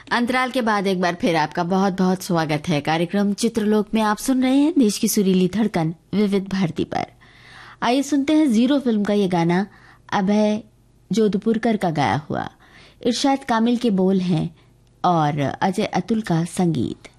अंतराल के बाद एक बार फिर आपका बहुत बहुत स्वागत है। कार्यक्रम चित्रलोक में आप सुन रहे हैं देश की सुरीली धड़कन विविध भारती पर। आइए सुनते हैं जीरो फिल्म का ये गाना, अभय जोधपुरकर का गाया हुआ। इरशाद कामिल के बोल हैं और अजय अतुल का संगीत।